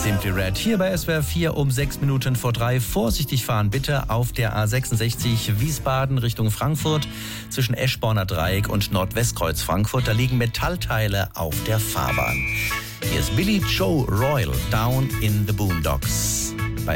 Simply Red hier bei SWR 4 um 6 Minuten vor 3. Vorsichtig fahren bitte auf der A66 Wiesbaden Richtung Frankfurt zwischen Eschborner Dreieck und Nordwestkreuz Frankfurt. Da liegen Metallteile auf der Fahrbahn. Hier ist Billy Joe Royal, Down in the Boondocks.